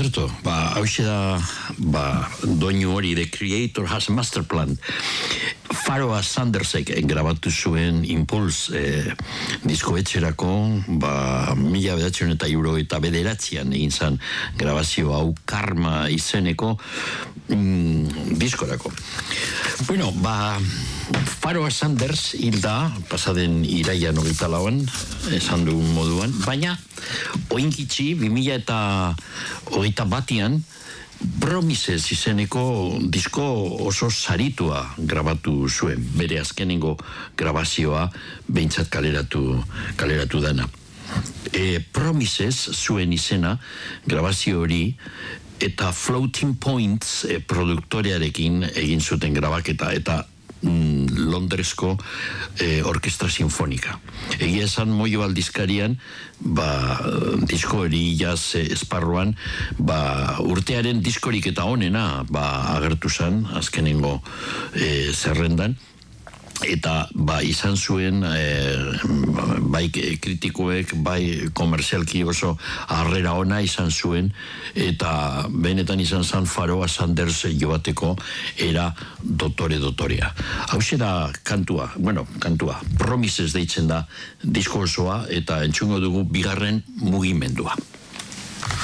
Ederto, hauxe da, doinu hori, The Creator Has a Master Plan. Pharoah Sandersek grabatu zuen Impulse disko etxerako, 1979an egin zen grabazio hau Karma izeneko diskorako. Bueno, Pharoah Sanders hilda, pasaden iraian 24an, esan dugun moduan, baina oinkitsi 2021an Promises izeneko disko oso saritua grabatu zuen, bere azkenengo grabazioa behintzat kaleratu dana. Promises zuen izena grabazio hori eta Floating Points produktorearekin egin zuten grabaketa eta Londresko orkestra sinfonika. Egia esan Moio aldizkarian disko hori jazz esparruan urtearen diskorik eta onena agertu zen azkenengo zerrendan eta izan zuen bai kritikoek, bai komerzialki oso harrera ona izan zuen eta benetan izan zen Pharoah Sanders joateko era dotorea. Hauxe da kantua, Promises deitzen da disko osoa eta entzungo dugu bigarren mugimendua.